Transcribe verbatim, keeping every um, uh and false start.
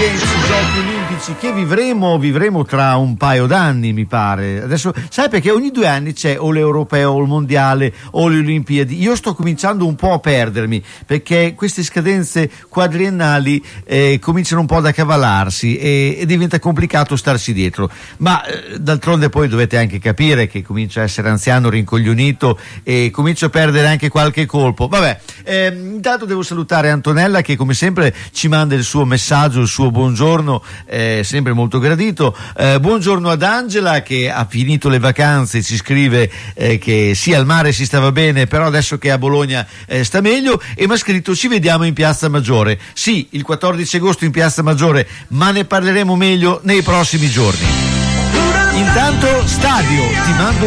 questi giochi olimpici che vivremo vivremo tra un paio d'anni, mi pare. Adesso sai, perché ogni due anni c'è o l'europeo o il mondiale o le Olimpiadi. Io sto cominciando un po' a perdermi, perché queste scadenze quadriennali eh, cominciano un po' ad accavallarsi e, e diventa complicato starsi dietro. Ma eh, d'altronde poi dovete anche capire che comincio a essere anziano, rincoglionito, e comincio a perdere anche qualche colpo. Vabbè, ehm, intanto devo salutare Antonella, che come sempre ci manda il suo messaggio, il suo buongiorno, eh, sempre molto gradito. Eh, buongiorno ad Angela, che ha finito le vacanze, ci scrive eh, che sì, al mare si stava bene, però adesso che è a Bologna eh, sta meglio, e mi ha scritto: ci vediamo in Piazza Maggiore. Sì, il quattordici agosto in Piazza Maggiore, ma ne parleremo meglio nei prossimi giorni. Intanto Stadio ti mando